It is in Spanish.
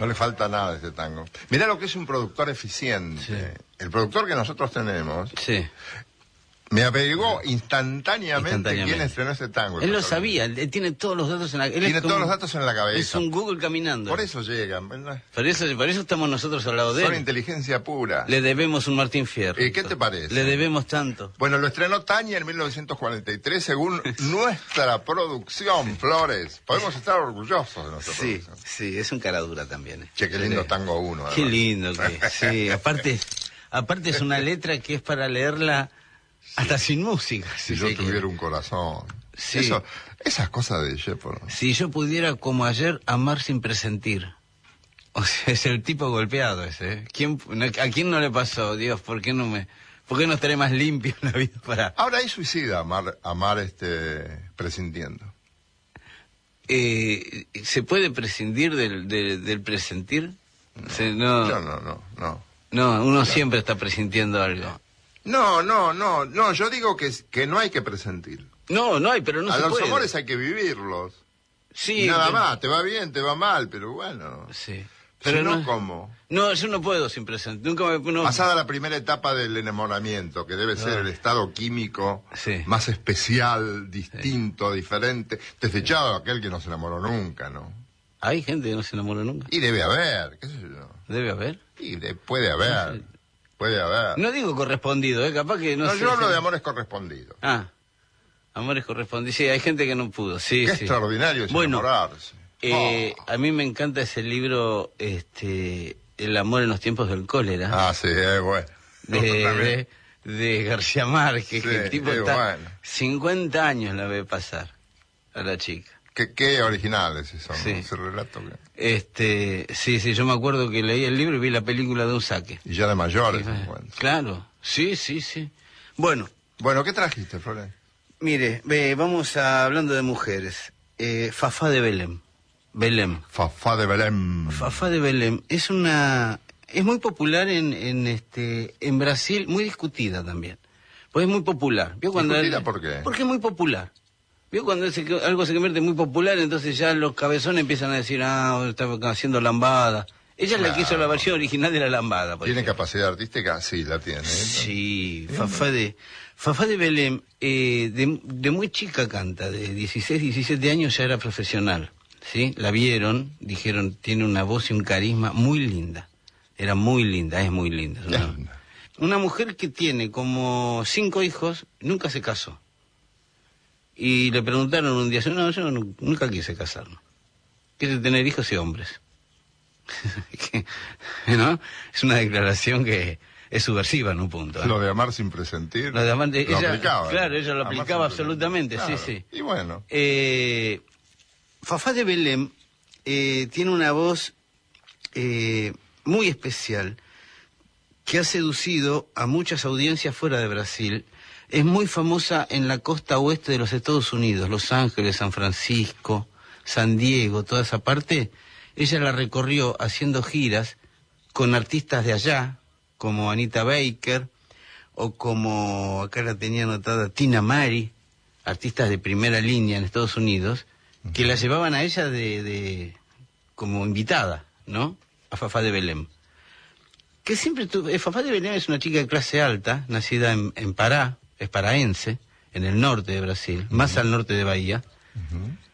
No le falta nada a este tango. Mirá lo que es un productor eficiente. Sí. El productor que nosotros tenemos... Sí. Me averiguó instantáneamente quién estrenó ese tango. Él lo sabía, él tiene todos los datos en la cabeza. Tiene todos los datos en la cabeza. Es un Google caminando. Por eso llegan, ¿verdad? Por eso estamos nosotros al lado de él. Son inteligencia pura. Le debemos un Martín Fierro. ¿Qué te parece? Le debemos tanto. Bueno, lo estrenó Tania en 1943, según nuestra producción, Flores. Podemos estar orgullosos de nuestra producción. Sí, es un caradura también. Che, qué lindo tango uno. Qué lindo que es. Sí, aparte es una letra que es para leerla... Hasta sin música. Si yo tuviera un corazón. Sí. Esas cosas de Shepard. Si yo pudiera, como ayer, amar sin presentir. O sea, es el tipo golpeado ese. ¿A quién no le pasó? Dios, ¿por qué no estaré más limpio en la vida para...? Ahora es suicida amar presintiendo. ¿Se puede prescindir del presentir? No, uno siempre está presintiendo algo. No, yo digo que no hay que presentir. No hay, pero no se puede. A los amores hay que vivirlos. Sí. Nada más, te va bien, te va mal, pero bueno. Sí. Pero si no, ¿cómo? No, yo no puedo sin presentir. Pasada la primera etapa del enamoramiento, que debe ser el estado químico más especial, distinto, diferente, desechado de aquel que no se enamoró nunca, ¿no? Hay gente que no se enamoró nunca. Y debe haber, qué sé yo. ¿Debe haber? Y puede haber. Sí. Puede haber. No digo correspondido, capaz que no sé. Yo hablo de amores correspondidos. Amores correspondidos. Sí, hay gente que no pudo. Sí, Qué extraordinario es enamorarse. A mí me encanta ese libro, El amor en los tiempos del cólera. Sí, bueno. De García Márquez, que el tipo está 50 años la ve pasar a la chica. Qué originales son, ¿no? Ese relato. Sí, yo me acuerdo que leí el libro y vi la película de un saque. Y ya de mayores. Claro, sí. Bueno, ¿qué trajiste, Flores? Mire, vamos hablando de mujeres. Fafá de Belém. Fafá de Belém es muy popular en Brasil, muy discutida también. Pues es muy popular. ¿Discutida por qué? Porque es muy popular. ¿Vio cuando algo se convierte muy popular, entonces ya los cabezones empiezan a decir, está haciendo lambada? Ella es la que hizo la versión original de la lambada. ¿Tiene capacidad artística? Sí, la tiene. Sí, Fafá de Belém, de muy chica canta, de 16, 17 años ya era profesional, ¿sí? La vieron, dijeron, tiene una voz y un carisma muy linda. Era muy linda, es muy linda. Una mujer que tiene como 5 hijos, nunca se casó. Y le preguntaron un día, yo nunca quise casarme. Quise tener hijos y hombres. ¿No? Es una declaración que es subversiva en un punto. Lo de amar sin presentir. Lo de amar, ella aplicaba. Claro, ella lo aplicaba absolutamente, claro. Sí. Y bueno. Fafá de Belém tiene una voz muy especial que ha seducido a muchas audiencias fuera de Brasil. Es muy famosa en la costa oeste de los Estados Unidos, Los Ángeles, San Francisco, San Diego, toda esa parte. Ella la recorrió haciendo giras con artistas de allá, como Anita Baker, o como, acá la tenía anotada, Tina Mari, artistas de primera línea en Estados Unidos, que la llevaban a ella como invitada, ¿no? A Fafá de Belém. Que siempre Fafá de Belém es una chica de clase alta, nacida en Pará, es paraense, en el norte de Brasil, más al norte de Bahía,